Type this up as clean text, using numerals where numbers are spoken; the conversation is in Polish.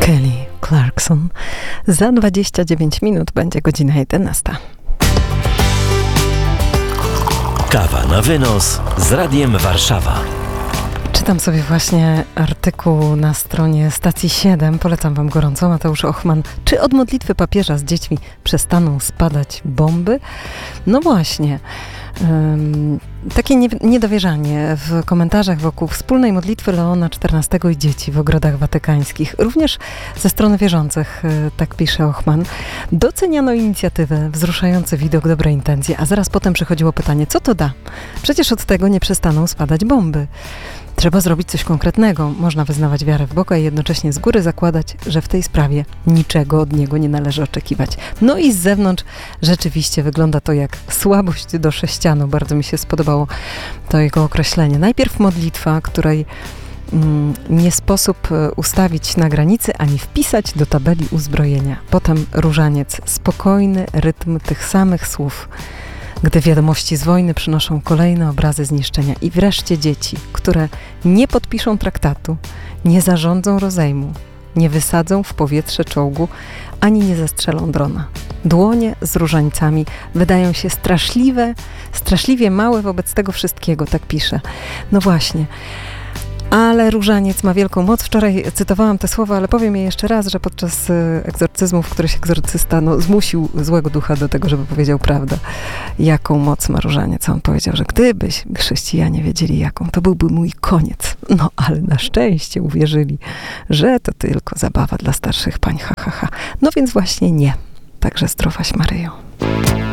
Kelly Clarkson. Za 29 minut będzie godzina 11. Kawa na wynos z Radiem Warszawa. Czytam sobie właśnie artykuł na stronie Stacji 7. Polecam wam gorąco. Mateusz Ochman. Czy od modlitwy papieża z dziećmi przestaną spadać bomby? No właśnie. Takie niedowierzanie w komentarzach wokół wspólnej modlitwy Leona XIV i dzieci w ogrodach watykańskich. Również ze strony wierzących, tak pisze Ochman, doceniano inicjatywę, wzruszający widok, dobre intencje, a zaraz potem przychodziło pytanie, co to da? Przecież od tego nie przestaną spadać bomby. Trzeba zrobić coś konkretnego. Można wyznawać wiarę w Boga i jednocześnie z góry zakładać, że w tej sprawie niczego od Niego nie należy oczekiwać. No i z zewnątrz rzeczywiście wygląda to jak słabość do sześcianu. Bardzo mi się spodobało to jego określenie. Najpierw modlitwa, której nie sposób ustawić na granicy, ani wpisać do tabeli uzbrojenia. Potem różaniec, spokojny rytm tych samych słów, gdy wiadomości z wojny przynoszą kolejne obrazy zniszczenia. I wreszcie dzieci, które nie podpiszą traktatu, nie zarządzą rozejmu, nie wysadzą w powietrze czołgu, ani nie zastrzelą drona. Dłonie z różańcami wydają się straszliwie małe wobec tego wszystkiego, tak pisze. No właśnie. Ale różaniec ma wielką moc. Wczoraj cytowałam te słowa, ale powiem je jeszcze raz, że podczas egzorcyzmu, w którymś egzorcysta zmusił złego ducha do tego, żeby powiedział prawdę, jaką moc ma różaniec. A on powiedział, że gdyby chrześcijanie wiedzieli jaką, to byłby mój koniec. No, ale na szczęście uwierzyli, że to tylko zabawa dla starszych pań, ha, ha, ha. No więc właśnie nie. Także zdrowaś Maryjo.